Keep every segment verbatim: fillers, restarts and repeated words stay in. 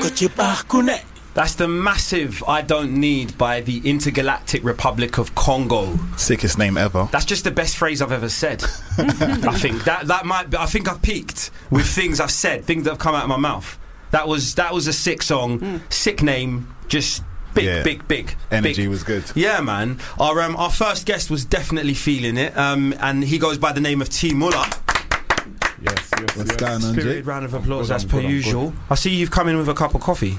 That's the massive I Don't Need by the Intergalactic Republic of Congo. Sickest name ever. That's just the best phrase I've ever said. I think that that might be, I think I've peaked with things I've said, things that have come out of my mouth. That was that was a sick song, mm. sick name, just big, yeah. big, big. Energy big. was good. Yeah, man. Our um, our first guest was definitely feeling it, um, and he goes by the name of T Muller. Yes, yes, What's yes. going on, Spirited Jake? round of applause I'm as good, per I'm good, usual. I see you've come in with a cup of coffee.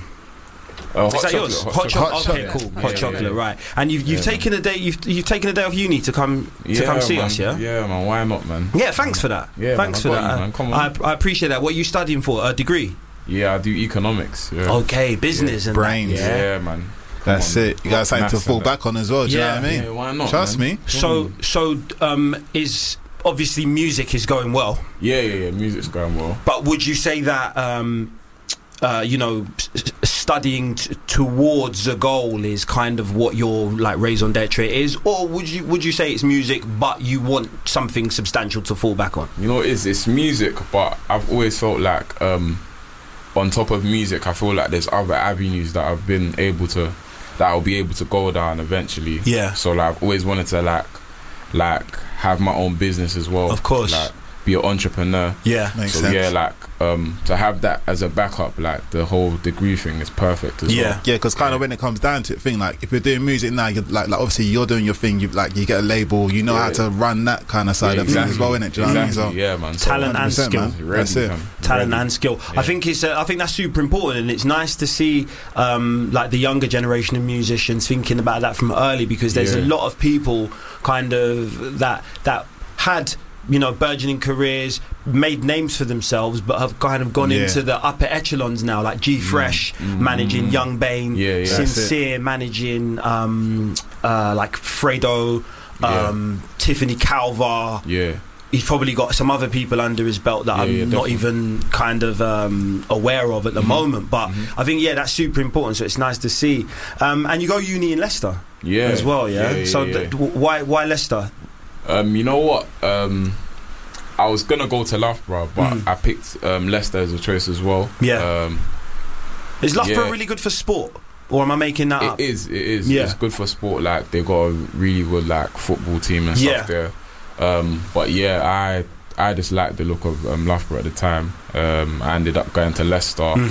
Uh, Is hot that chocolate, yours? Hot, Hot chocolate. chocolate. Okay, Yeah. cool. Yeah, Hot yeah, chocolate, yeah. right? And you've you've Yeah, taken a day. You've you've taken a day off uni to come to Yeah, come see man. us. Yeah. Yeah, man. Why not, man? Yeah. Thanks for that. Yeah, Thanks man, for I got that. you, man. Come on. I I appreciate that. What are you studying for? A degree? Yeah, I do economics. Yeah. Okay, business Yeah. and Brains. That, Yeah, yeah. man. Come That's on. it. You got something to Maths fall and back on as well. Do you Yeah. know what I mean? Yeah, why not? Trust man? me. So so um is obviously music is going well, Yeah, yeah, yeah. Music's going well. but would you say that um uh you know s- s- studying t- towards a goal is kind of what your like raison d'etre is, or would you would you say it's music but you want something substantial to fall back on? You know what it is? It's music, but I've always felt like um, on top of music, I feel like there's other avenues that I've been able to, that I'll be able to go down eventually. Yeah. So like, I've always wanted to like, like have my own business as well. Of course. Like be an entrepreneur. Yeah. Makes so sense. yeah, like um, to have that as a backup, like the whole degree thing is perfect as Yeah. well. Yeah, because kind of when it comes down to it, thing like if you're doing music now, you're like, like obviously you're doing your thing. You like you get a label, you know Yeah. how to run that kind of side Yeah, of things as well, innit? Do you know exactly. what I mean? So, Yeah, man. So Talent and one hundred percent, skill. man. Ready, That's it. fam. Talent Ready. and skill. Yeah. I think it's. Uh, I think that's super important, and it's nice to see um, like the younger generation of musicians thinking about that from early, because there's a Yeah. lot of people kind of that that had, you know, burgeoning careers, made names for themselves, but have kind of gone Yeah. into the upper echelons now, like G Fresh managing Young Bane, Yeah, yeah. Sincere managing um, uh, like Fredo, um, Tiffany Calvar. Yeah. He's probably got some other people under his belt that Yeah, I'm yeah, not definitely. even kind of um, aware of at the Mhm. moment. But Mhm. I think, yeah, that's super important. So it's nice to see. Um, and you go uni in Leicester Yeah. as well, yeah? Yeah, yeah, so yeah. th- w- why why Leicester? Um, you know what? Um, I was gonna go to Loughborough, but Mm. I picked um, Leicester as a choice as well. Yeah. Um, Is Loughborough yeah. really good for sport? Or am I making that up? it is. It is. Yeah. It's good for sport. Like they got a really good like football team and Yeah. stuff there. Um, but yeah, I I just liked the look of um, Loughborough at the time. Um, I ended up going to Leicester. Mhm.